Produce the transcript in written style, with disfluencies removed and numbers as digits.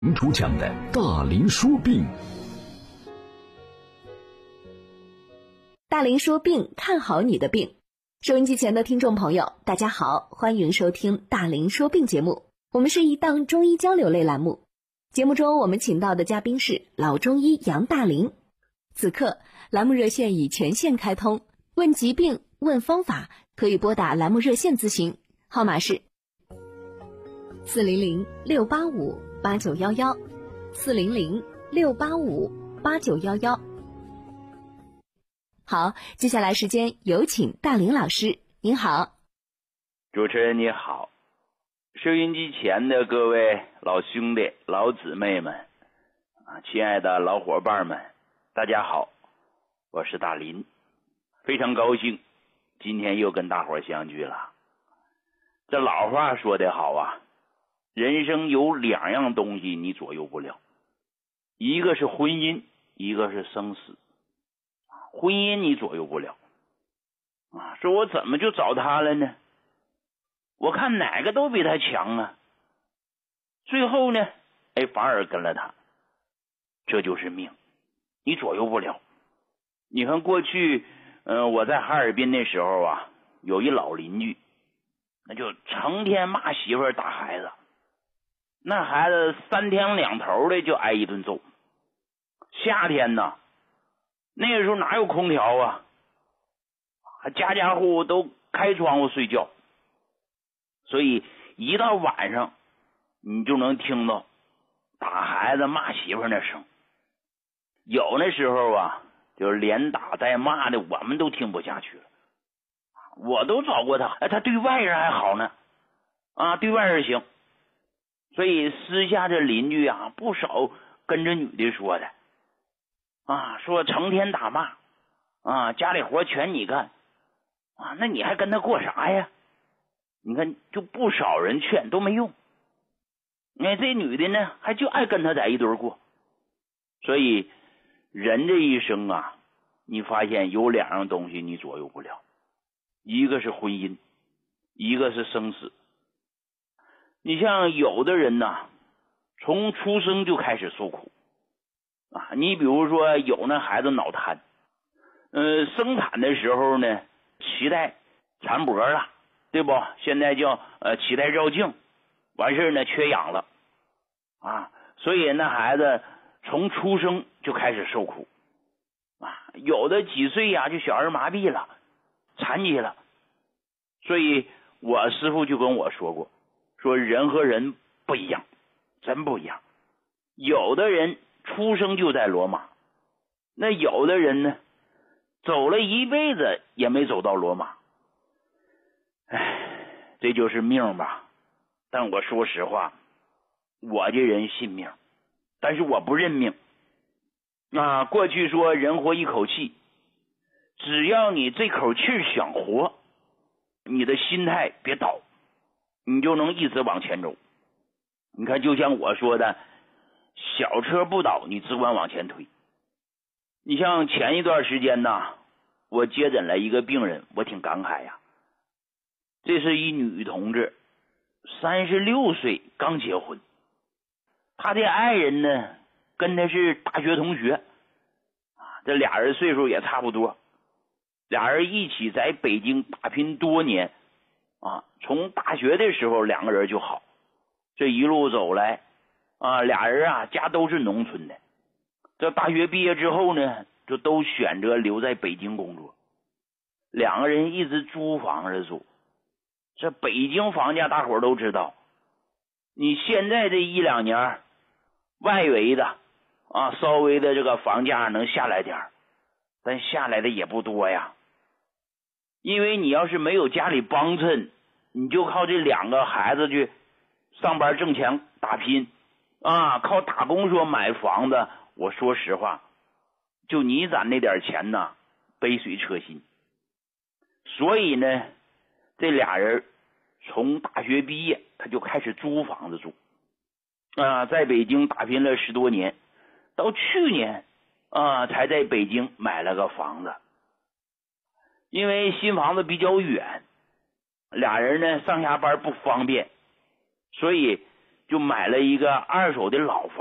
主讲的大林说病。 大林说病，看好你的病。收音机前的听众朋友，大家好，欢迎收听大林说病节目。我们是一档中医交流类栏目，节目中我们请到的嘉宾是老中医杨大林。此刻栏目热线已全线开通，问疾病问方法可以拨打栏目热线咨询，号码是400-685-8911 400-685-8911。好，接下来时间有请大林老师。您好。 主持人你好，收音机前的各位老兄弟老姊妹们亲爱的老伙伴们，大家好，我是大林，非常高兴今天又跟大伙相聚了。这老话说得好啊，人生有两样东西你左右不了，一个是婚姻，一个是生死。婚姻你左右不了说我怎么就找他了呢？我看哪个都比他强啊，最后呢反而跟了他，这就是命，你左右不了。你看过去我在哈尔滨那时候有一老邻居，那就成天骂媳妇儿打孩子，那孩子3天2头的就挨一顿揍。夏天呢，那个时候哪有空调啊，家家户户都开窗户睡觉，所以一到晚上你就能听到打孩子骂媳妇那声。有那时候就是连打带骂的我们都听不下去了，我都找过他，他对外人还好呢对外人行。所以私下这邻居不少跟着女的说的说成天打骂家里活全你干那你还跟他过啥呀？你看就不少人劝都没用，这女的呢还就爱跟他在一堆过。所以人这一生你发现有两样东西你左右不了，一个是婚姻，一个是生死。你像有的人从出生就开始受苦你比如说有那孩子脑瘫，生产的时候呢脐带缠脖了，对不？现在叫脐带绕颈，完事呢缺氧了所以那孩子从出生就开始受苦有的几岁就小儿麻痹了，残疾了。所以我师父就跟我说过，说人和人不一样，真不一样。有的人出生就在罗马，那有的人呢走了一辈子也没走到罗马。这就是命吧。但我说实话，我这人信命，但是我不认命过去说人活一口气，只要你这口气想活，你的心态别倒，你就能一直往前走。你看就像我说的，小车不倒，你只管往前推。你像前一段时间我接诊了一个病人，我挺感慨这是一女同志，36岁刚结婚，她的爱人呢跟她是大学同学这俩人岁数也差不多，俩人一起在北京打拼多年从大学的时候两个人就好，这一路走来俩人家都是农村的，这大学毕业之后呢就都选择留在北京工作，两个人一直租房子住。这北京房价大伙都知道，你现在这1、2年外围的稍微的这个房价能下来点，但下来的也不多呀。因为你要是没有家里帮衬，你就靠这2个孩子去上班挣钱打拼靠打工说买房子，我说实话，就你攒那点钱杯水车薪。所以呢这俩人从大学毕业他就开始租房子住在北京打拼了10多年，到去年才在北京买了个房子。因为新房子比较远，俩人呢上下班不方便，所以就买了一个二手的老